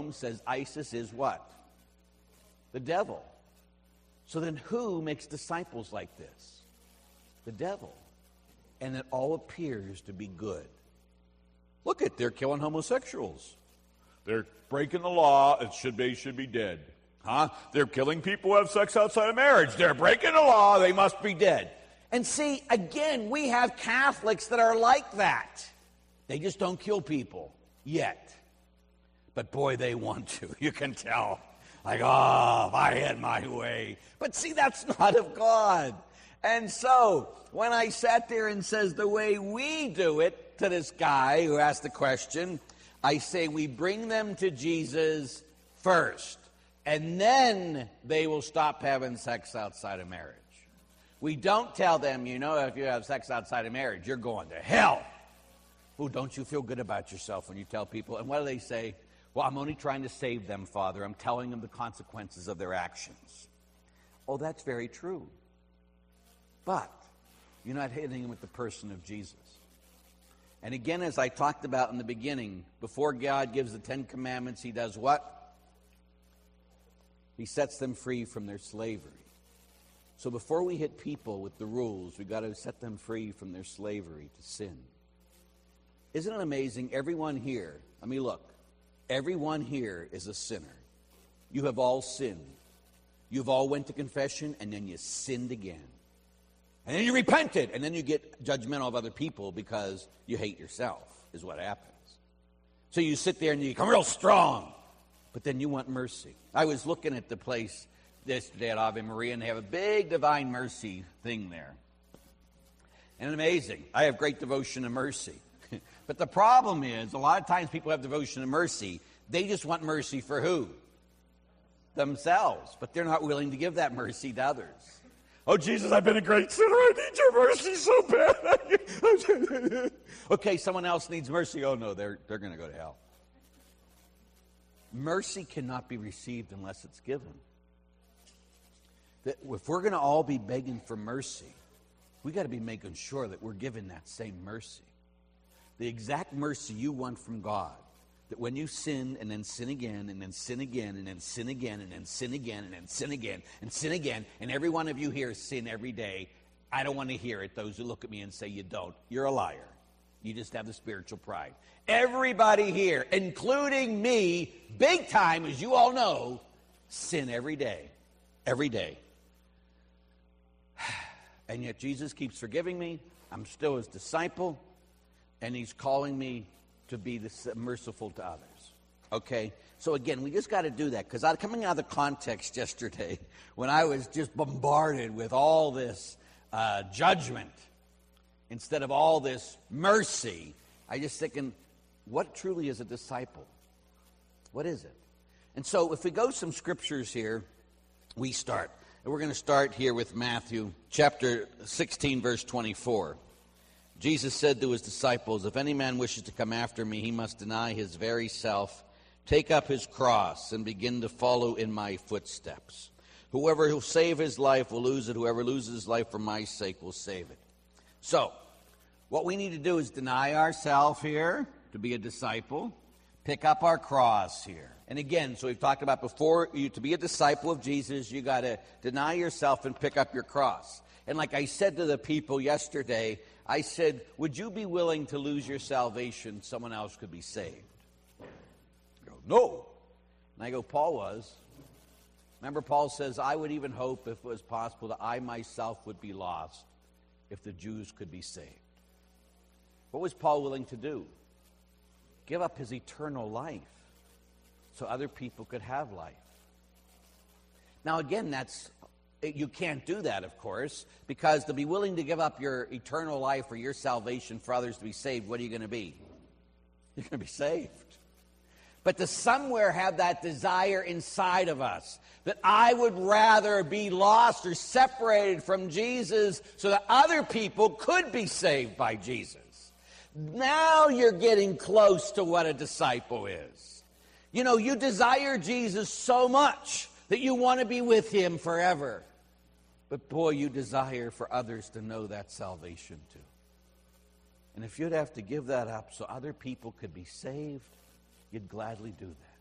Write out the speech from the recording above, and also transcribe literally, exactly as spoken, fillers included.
says ISIS is what? The devil. So then who makes disciples like this? The devil. And it all appears to be good. Look at, they're killing homosexuals. They're breaking the law. It should be, should be dead. Huh? They're killing people who have sex outside of marriage. They're breaking the law. They must be dead. And see, again, we have Catholics that are like that. They just don't kill people yet. But boy, they want to. You can tell. Like, oh, if I had my way. But see, that's not of God. And so, when I sat there and says the way we do it to this guy who asked the question, I say we bring them to Jesus first. And then they will stop having sex outside of marriage. We don't tell them, you know, if you have sex outside of marriage, you're going to hell. Oh, don't you feel good about yourself when you tell people? And what do they say? Well, I'm only trying to save them, Father. I'm telling them the consequences of their actions. Oh, that's very true. But you're not hitting them with the person of Jesus. And again, as I talked about in the beginning, before God gives the Ten Commandments, he does what? He sets them free from their slavery. So before we hit people with the rules, we've got to set them free from their slavery to sin. Isn't it amazing? Everyone here, I mean, look, everyone here is a sinner. You have all sinned. You've all went to confession, and then you sinned again. And then you repented, and then you get judgmental of other people because you hate yourself, is what happens. So you sit there and you become real strong, but then you want mercy. I was looking at the place yesterday at Ave Maria, and they have a big Divine Mercy thing there. And amazing. I have great devotion and mercy. But the problem is, a lot of times people have devotion and mercy. They just want mercy for who? Themselves. But they're not willing to give that mercy to others. Oh, Jesus, I've been a great sinner. I need your mercy so bad. Okay, someone else needs mercy. Oh, no, they're, they're going to go to hell. Mercy cannot be received unless it's given. That if we're going to all be begging for mercy, we got to be making sure that we're giving that same mercy. The exact mercy you want from God. That when you sin and then sin again and then sin again and then sin again and then sin again and then sin again and sin again, and every one of you here sin every day, I don't want to hear it. Those who look at me and say you don't, you're a liar. You just have the spiritual pride. Everybody here, including me, big time, as you all know, sin every day. Every day. And yet Jesus keeps forgiving me. I'm still his disciple. And he's calling me to be this merciful to others. Okay? So again, we just got to do that. Because coming out of the context yesterday, when I was just bombarded with all this uh, judgment, instead of all this mercy, I just thinking, what truly is a disciple? What is it? And so if we go some scriptures here, we start. And we're going to start here with Matthew chapter sixteen, verse twenty-four. Jesus said to his disciples, if any man wishes to come after me, he must deny his very self, take up his cross, and begin to follow in my footsteps. Whoever will save his life will lose it. Whoever loses his life for my sake will save it. So, what we need to do is deny ourselves here to be a disciple, pick up our cross here. And again, so we've talked about before, you to be a disciple of Jesus, you got to deny yourself and pick up your cross. And like I said to the people yesterday, I said, would you be willing to lose your salvation so someone else could be saved? They go, no. And I go, Paul was. Remember, Paul says, I would even hope, if it was possible, that I myself would be lost if the Jews could be saved. What was Paul willing to do? Give up his eternal life so other people could have life. Now, again, that's you can't do that, of course, because to be willing to give up your eternal life or your salvation for others to be saved, what are you going to be? You're going to be saved. But to somewhere have that desire inside of us that I would rather be lost or separated from Jesus so that other people could be saved by Jesus. Now you're getting close to what a disciple is. You know, you desire Jesus so much that you want to be with him forever. But boy, you desire for others to know that salvation too. And if you'd have to give that up so other people could be saved, you'd gladly do that.